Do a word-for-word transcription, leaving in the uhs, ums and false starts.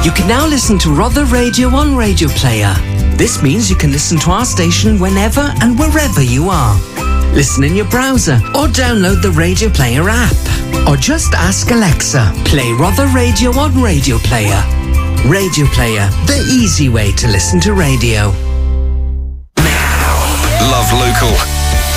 You can now listen to Rother Radio on Radio Player. This means you can listen to our station whenever and wherever you are. Listen in your browser or download the Radio Player app. Or just ask Alexa, play Rother Radio on Radio Player. Radio Player, the easy way to listen to radio. Love local.